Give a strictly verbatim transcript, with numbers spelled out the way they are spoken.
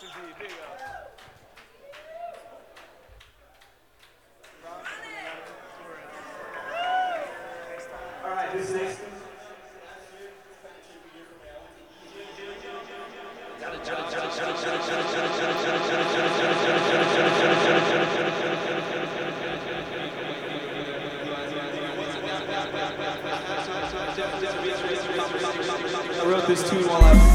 All right, this next one. I wrote this tune while I was